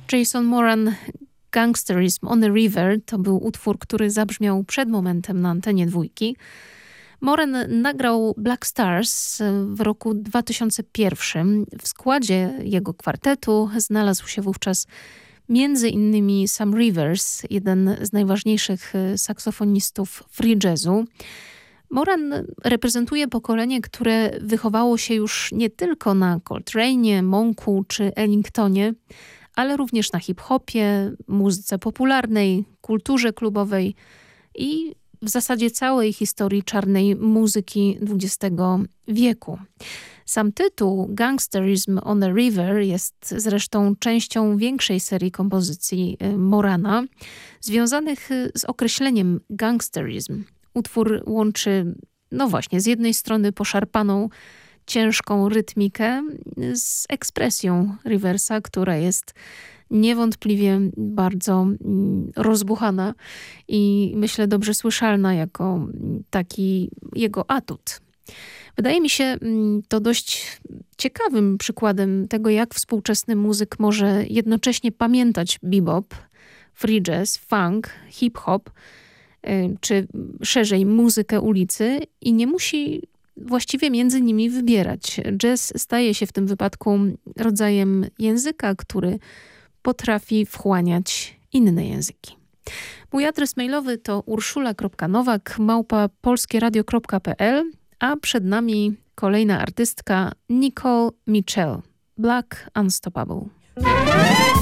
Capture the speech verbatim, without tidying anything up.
Jason Moran, Gangsterism on a River to był utwór, który zabrzmiał przed momentem na antenie dwójki. Moran nagrał Black Stars w roku dwa tysiące pierwszym. W składzie jego kwartetu znalazł się wówczas między innymi Sam Rivers, jeden z najważniejszych saksofonistów free jazzu. Moran reprezentuje pokolenie, które wychowało się już nie tylko na Coltrane'ie, Monku czy Ellingtonie, ale również na hip-hopie, muzyce popularnej, kulturze klubowej i w zasadzie całej historii czarnej muzyki dwudziestego wieku. Sam tytuł Gangsterism on a River jest zresztą częścią większej serii kompozycji Morana, związanych z określeniem gangsterism. Utwór łączy, no właśnie, z jednej strony poszarpaną, ciężką rytmikę z ekspresją Riversa, która jest niewątpliwie bardzo rozbuchana i myślę dobrze słyszalna jako taki jego atut. Wydaje mi się to dość ciekawym przykładem tego, jak współczesny muzyk może jednocześnie pamiętać bebop, free jazz, funk, hip-hop, czy szerzej muzykę ulicy i nie musi właściwie między nimi wybierać. Jazz staje się w tym wypadku rodzajem języka, który potrafi wchłaniać inne języki. Mój adres mailowy to urszula kropka nowak małpa polskieradio kropka p l, a przed nami kolejna artystka Nicole Mitchell, Black Unstoppable.